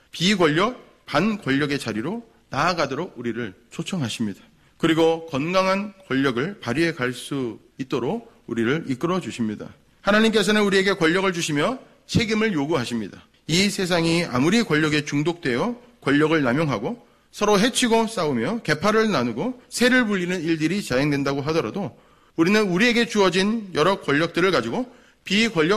비권력, 반권력의 자리로 나아가도록 우리를 초청하십니다. 그리고 건강한 권력을 발휘해 갈 수 있도록 우리를 이끌어 주십니다. 하나님께서는 우리에게 권력을 주시며 책임을 요구하십니다. 이 세상이 아무리 권력에 중독되어 권력을 남용하고 서로 해치고 싸우며 계파를 나누고 세를 불리는 일들이 자행된다고 하더라도 우리는 우리에게 주어진 여러 권력들을 가지고 비권력